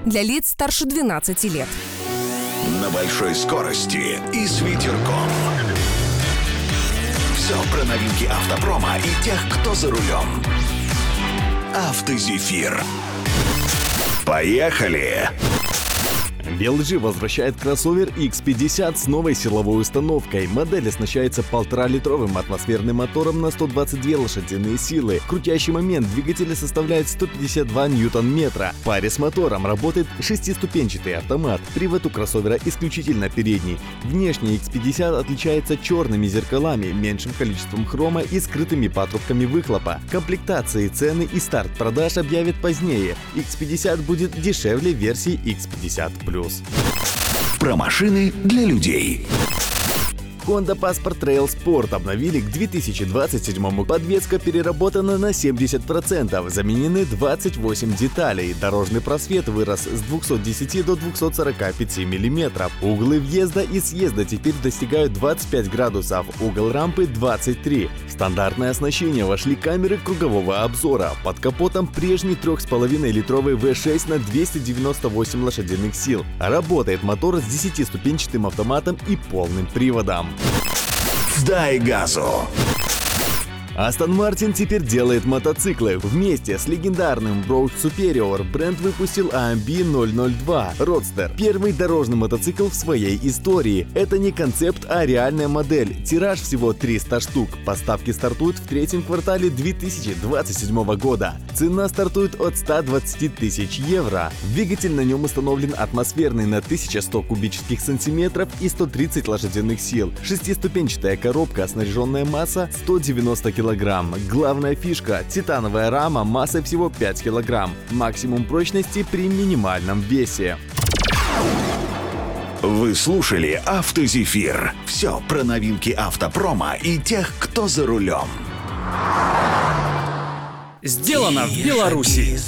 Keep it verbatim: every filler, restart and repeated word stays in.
для лиц старше двенадцати лет. На большой скорости и с ветерком. Все про новинки автопрома и тех, кто за рулем. Автозефир. Поехали! ви эл джи возвращает кроссовер икс пятьдесят с новой силовой установкой. Модель оснащается полуторалитровым атмосферным мотором на сто двадцать две лошадиные силы. Крутящий момент двигателя составляет сто пятьдесят два ньютон-метра. В паре с мотором работает шестиступенчатый автомат. Привод у кроссовера исключительно передний. Внешне икс пятьдесят отличается черными зеркалами, меньшим количеством хрома и скрытыми патрубками выхлопа. Комплектации, цены и старт продаж объявят позднее. икс пятьдесят будет дешевле версии икс пятьдесят плюс. Про машины для людей. Honda Passport Trail Sport обновили к две тысячи двадцать седьмому. Подвеска переработана на семьдесят процентов, заменены двадцать восемь деталей. Дорожный просвет вырос с двухсот десяти до двухсот сорока пяти миллиметров. Углы въезда и съезда теперь достигают двадцать пять градусов, угол рампы двадцать три. В стандартное оснащение вошли камеры кругового обзора. Под капотом прежний три с половиной литровый ви шесть на двести девяносто восемь лошадиных сил. Работает мотор с десятиступенчатым автоматом и полным приводом. Дай газу! Астон Мартин теперь делает мотоциклы. Вместе с легендарным Road Superior бренд выпустил эй эм би ноль ноль два Roadster. Первый дорожный мотоцикл в своей истории. Это не концепт, а реальная модель. Тираж всего триста штук. Поставки стартуют в третьем квартале две тысячи двадцать седьмого года. Цена стартует от ста двадцати тысяч евро. Двигатель на нем установлен атмосферный на тысяча сто кубических сантиметров и сто тридцать лошадиных сил. Шестиступенчатая коробка, снаряженная масса сто девяносто килограмм. Главная фишка – титановая рама массой всего пять килограмм. Максимум прочности при минимальном весе. Вы слушали Автозефир. Все про новинки автопрома и тех, кто за рулем. Сделано в Беларуси.